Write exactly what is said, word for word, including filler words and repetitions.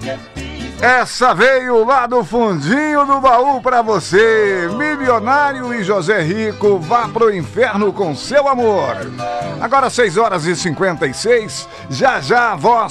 Essa veio lá do fundinho do baú pra você. Milionário e José Rico, vá pro inferno com seu amor. Agora seis horas e cinquenta e seis, já já a voz